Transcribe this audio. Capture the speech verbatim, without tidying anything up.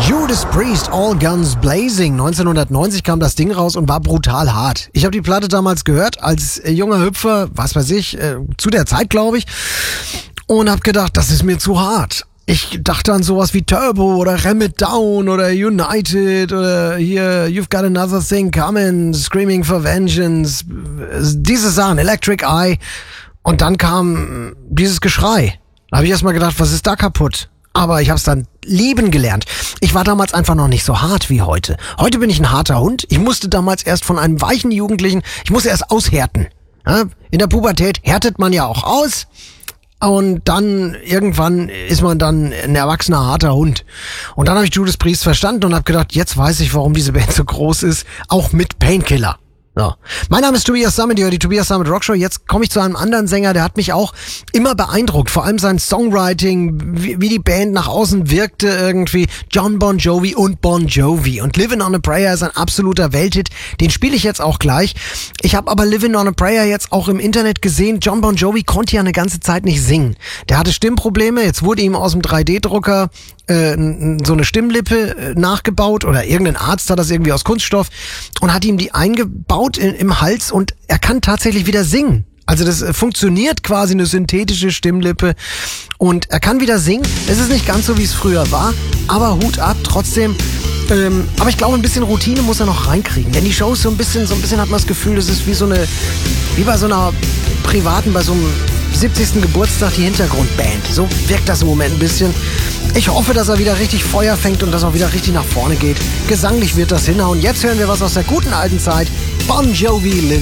Judas Priest, All Guns Blazing. neunzehnhundertneunzig kam das Ding raus und war brutal hart. Ich habe die Platte damals gehört als junger Hüpfer, was weiß ich, äh, zu der Zeit glaube ich, und habe gedacht, das ist mir zu hart. Ich dachte an sowas wie Turbo oder Ram It Down oder United oder hier You've Got Another Thing Coming, Screaming for Vengeance, diese Sachen, Electric Eye. Und dann kam dieses Geschrei. Da habe ich erst mal gedacht, was ist da kaputt? Aber ich habe es dann lieben gelernt. Ich war damals einfach noch nicht so hart wie heute. Heute bin ich ein harter Hund. Ich musste damals erst von einem weichen Jugendlichen, ich musste erst aushärten. Ja, in der Pubertät härtet man ja auch aus. Und dann irgendwann ist man dann ein erwachsener, harter Hund. Und dann habe ich Judas Priest verstanden und habe gedacht, jetzt weiß ich, warum diese Band so groß ist. Auch mit Painkiller. So. Mein Name ist Tobias Sammet, ihr hört die Tobias Sammet Rockshow. Jetzt komme ich zu einem anderen Sänger, der hat mich auch immer beeindruckt. Vor allem sein Songwriting, wie, wie die Band nach außen wirkte irgendwie. John Bon Jovi und Bon Jovi. Und Livin' on a Prayer ist ein absoluter Welthit. Den spiele ich jetzt auch gleich. Ich habe aber Livin' on a Prayer jetzt auch im Internet gesehen. John Bon Jovi konnte ja eine ganze Zeit nicht singen. Der hatte Stimmprobleme. Jetzt wurde ihm aus dem drei D Drucker äh, so eine Stimmlippe äh, nachgebaut. Oder irgendein Arzt hat das irgendwie aus Kunststoff und hat ihm die eingebaut In, im Hals und er kann tatsächlich wieder singen. Also das äh, funktioniert quasi eine synthetische Stimmlippe und er kann wieder singen. Es ist nicht ganz so, wie es früher war, aber Hut ab trotzdem. Ähm, aber ich glaube, ein bisschen Routine muss er noch reinkriegen, denn die Show ist so ein bisschen, so ein bisschen hat man das Gefühl, das ist wie so eine, wie bei so einer privaten, bei so einem siebzigsten Geburtstag die Hintergrundband. So wirkt das im Moment ein bisschen. Ich hoffe, dass er wieder richtig Feuer fängt und dass er wieder richtig nach vorne geht. Gesanglich wird das hinhauen. Jetzt hören wir was aus der guten alten Zeit. Bon Jovi, Live.